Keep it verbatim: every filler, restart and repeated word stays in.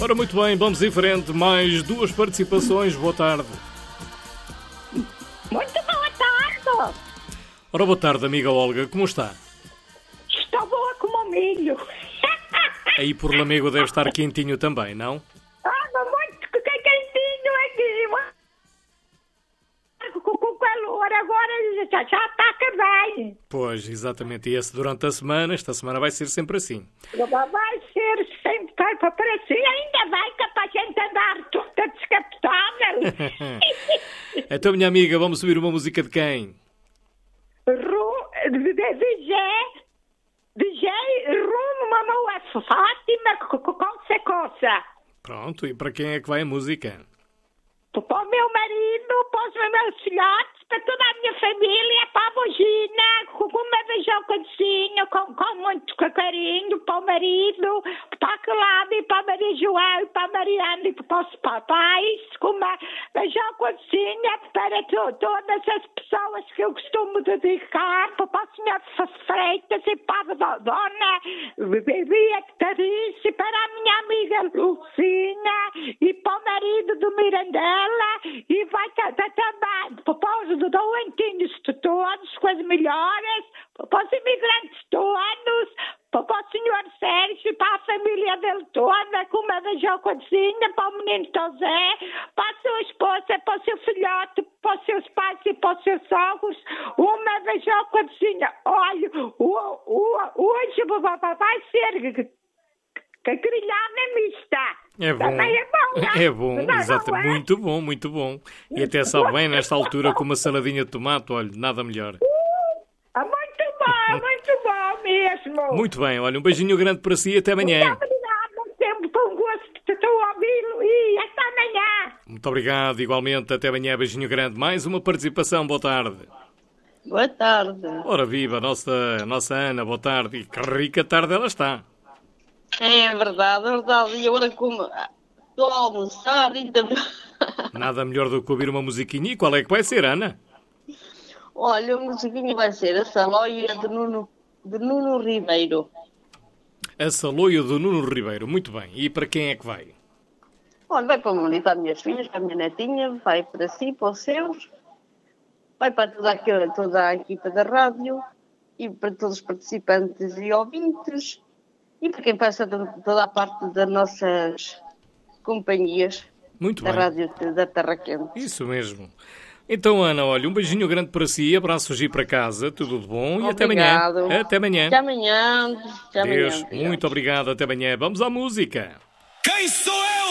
Ora, muito bem, vamos em frente. Mais duas participações. Boa tarde. Muito boa tarde. Ora, boa tarde, amiga Olga. Como está? Estou boa como milho. Aí por Lamego deve estar quentinho também, não? Ah, mas muito que quentinho aqui. Com, com calor, agora já, já está a bem. Pois, exatamente. E esse durante a semana, esta semana vai ser sempre assim. Vai ser sempre para si. Ainda bem que é para a gente andar toda descapotável. Então, minha amiga, vamos subir uma música de quem? Ru, de, de, de Gé, de Gé, rumo, mamão, é Fátima, com secoça. Pronto, e para quem é que vai a música? Para o meu marido, para os meus filhotes, para toda a minha família, para a Bogina, com uma beijocadezinha, com, com muito carinho, para o marido, para a Cláudia, para a Maria João, para a Mariana e para os papais, com uma beijocadezinha para to, todas as pessoas que eu costumo dedicar, para, para o senhor Freitas e para a dona Bia Tarice, para a minha amiga Lucina e para o marido do Mirandela. E vai também para os doentinhos todos, com as melhoras, para os imigrantes todos, para o senhor Sérgio, para a família dele toda, com uma beijocadezinha, para o menino José, para a sua esposa, para o seu filhote, para os seus pais e para os seus sogros, uma beijocadezinha. Olha, o, o, hoje vai ser grelhada mista. É bom. Também é bom, não? É bom, Não, exato. não é? Muito bom, muito bom. E até sabe bem nesta altura com uma saladinha de tomate, olha, nada melhor. Uh, muito bom, muito bom mesmo. Muito bem, olha, um beijinho grande para si e até amanhã. Muito obrigado, muito tempo, com gosto de te ouvi-lo e até amanhã. Muito obrigado, igualmente, até amanhã, beijinho grande. Mais uma participação, boa tarde. Boa tarde. Ora viva, a nossa, a nossa Ana, boa tarde. E que rica tarde ela está. É verdade, é verdade. E agora como estou a almoçar e também... Nada melhor do que ouvir uma musiquinha. E qual é que vai ser, Ana? Olha, a musiquinha vai ser a Saloia de Nuno, de Nuno Ribeiro. A Saloia do Nuno Ribeiro. Muito bem. E para quem é que vai? Olha, vai para o Molito, para as minhas filhas, para a minha netinha, vai para si, para os seus, vai para toda, aquela, toda a equipa da rádio e para todos os participantes e ouvintes. E para quem passa toda a parte das nossas companhias Muito da bem. Rádio da Terra Quente. Isso mesmo. Então, Ana, olha, um beijinho grande para si, abraços e para casa, tudo de bom e até amanhã. Obrigado. Até amanhã. Até amanhã. Até amanhã. Deus, Obrigado. muito obrigado, até amanhã. Vamos à música. Quem sou eu?